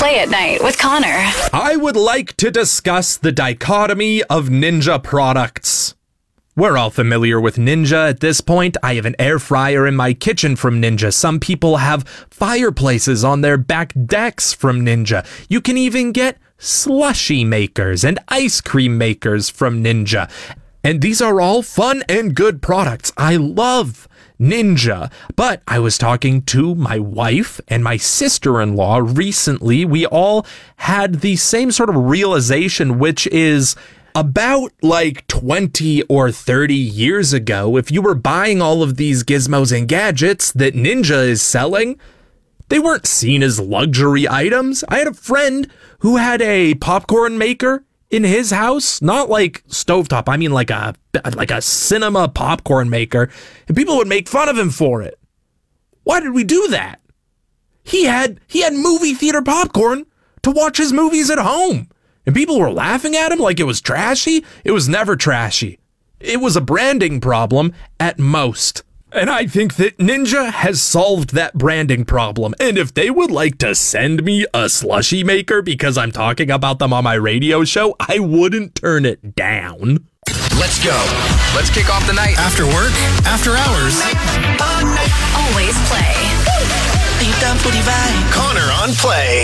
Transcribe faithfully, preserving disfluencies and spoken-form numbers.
Play at Night with Connor. I would like to discuss the dichotomy of Ninja products. We're all familiar with Ninja at this point. I have an air fryer in my kitchen from Ninja. Some people have fireplaces on their back decks from Ninja. You can even get slushy makers and ice cream makers from Ninja. And these are all fun and good products. I love Ninja. But I was talking to my wife and my sister-in-law recently. We all had the same sort of realization, which is about like twenty or thirty years ago, if you were buying all of these gizmos and gadgets that Ninja is selling, they weren't seen as luxury items. I had a friend who had a popcorn maker in his house, not like stovetop, I mean like a like a cinema popcorn maker, and people would make fun of him for it. Why did we do that? He had he had movie theater popcorn to watch his movies at home. And people were laughing at him like it was trashy. It was never trashy. It was a branding problem at most. And I think that Ninja has solved that branding problem. And if they would like to send me a slushie maker because I'm talking about them on my radio show, I wouldn't turn it down. Let's go. Let's kick off the night. After work, after hours. Always play. Connor on Play.